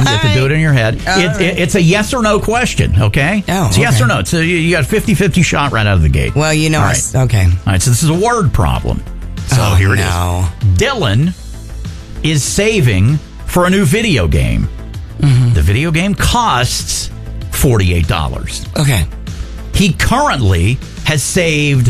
You have to do it in your head. It's a yes or no question, okay? Oh, it's yes or no. So you got a 50-50 shot right out of the gate. Well, you know, All right. Okay. All right, so this is a word problem. So here it is. Dylan is saving for a new video game. The video game costs $48. Okay. He currently has saved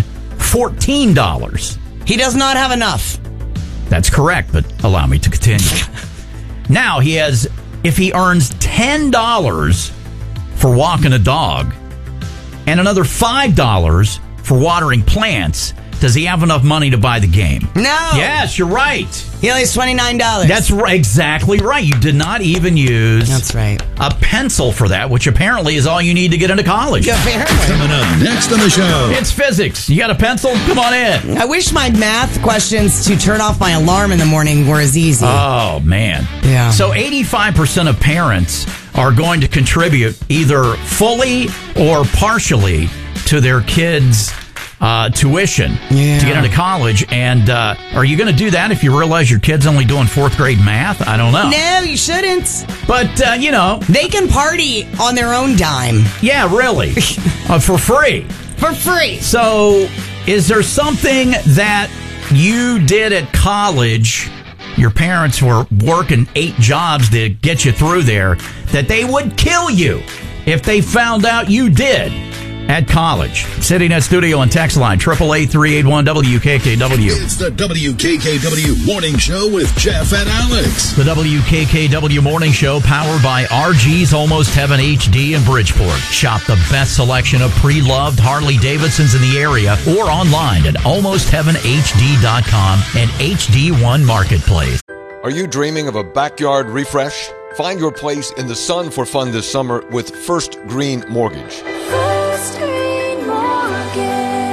$14. He does not have enough. That's correct, but allow me to continue. Now he has, if he earns $10 for walking a dog and another $5 for watering plants, does he have enough money to buy the game? No. Yes, you're right. He only has $29. That's exactly right. You did not even use a pencil for that, which apparently is all you need to get into college. Yeah, apparently. Coming up next on the show. It's physics. You got a pencil? Come on in. I wish my math questions to turn off my alarm in the morning were as easy. Oh, man. Yeah. So 85% of parents are going to contribute either fully or partially to their kids' tuition to get into college. And are you going to do that if you realize your kid's only doing fourth grade math? I don't know. No, you shouldn't. But, you know. They can party on their own dime. Yeah, really. For free. For free. So is there something that you did at college, your parents were working 8 jobs to get you through there, that they would kill you if they found out you did at college? Sitting at studio and text line 888-381-WKKW. It's the WKKW Morning Show with Jeff and Alex. The WKKW Morning Show, powered by RG's Almost Heaven HD in Bridgeport. Shop the best selection of pre-loved Harley Davidsons in the area or online at almostheavenhd.com and HD1 Marketplace. Are you dreaming of a backyard refresh? Find your place in the sun for fun this summer with First Green Mortgage. First Green Mortgage.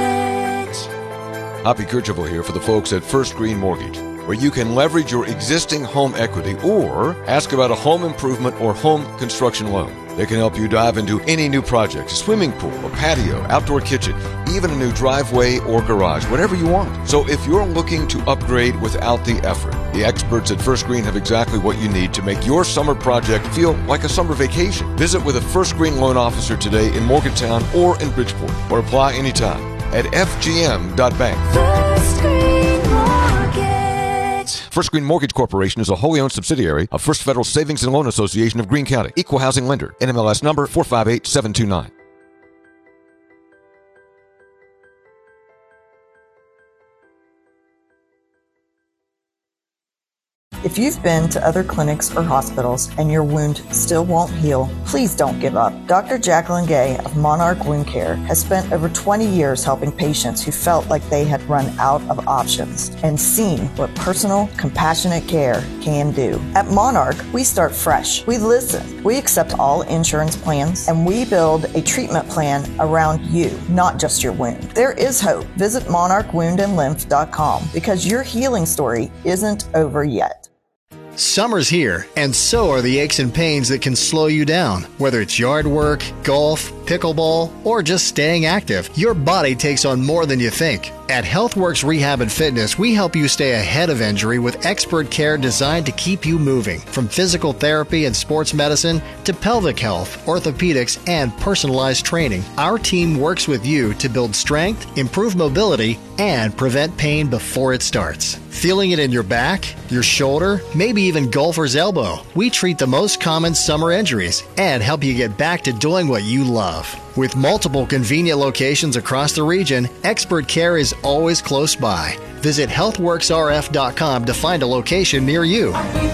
Hoppy Kercheval here for the folks at First Green Mortgage, where you can leverage your existing home equity or ask about a home improvement or home construction loan. They can help you dive into any new project, a swimming pool, a patio, outdoor kitchen, even a new driveway or garage, whatever you want. So if you're looking to upgrade without the effort, the experts at First Green have exactly what you need to make your summer project feel like a summer vacation. Visit with a First Green loan officer today in Morgantown or in Bridgeport, or apply anytime at fgm.bank. First Green Mortgage. First Green Mortgage Corporation is a wholly owned subsidiary of First Federal Savings and Loan Association of Greene County. Equal housing lender. NMLS number 458729. If you've been to other clinics or hospitals and your wound still won't heal, please don't give up. Dr. Jacqueline Gay of Monarch Wound Care has spent over 20 years helping patients who felt like they had run out of options and seen what personal, compassionate care can do. At Monarch, we start fresh. We listen. We accept all insurance plans, and we build a treatment plan around you, not just your wound. There is hope. Visit monarchwoundandlymph.com because your healing story isn't over yet. Summer's here, and so are the aches and pains that can slow you down. Whether it's yard work, golf, pickleball, or just staying active, your body takes on more than you think. At HealthWorks Rehab and Fitness, we help you stay ahead of injury with expert care designed to keep you moving. From physical therapy and sports medicine to pelvic health, orthopedics, and personalized training, our team works with you to build strength, improve mobility, and prevent pain before it starts. Feeling it in your back, your shoulder, maybe even golfer's elbow? We treat the most common summer injuries and help you get back to doing what you love. With multiple convenient locations across the region, expert care is always close by. Visit healthworksrf.com to find a location near you.